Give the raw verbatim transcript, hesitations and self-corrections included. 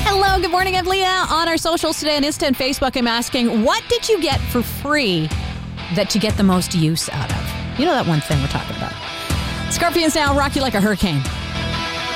Hello, good morning. I'm Leah. On our socials today on Insta and Facebook, I'm asking, what did you get for free that you get the most use out of? You know that one thing we're talking about. Scorpions now rock you like a hurricane.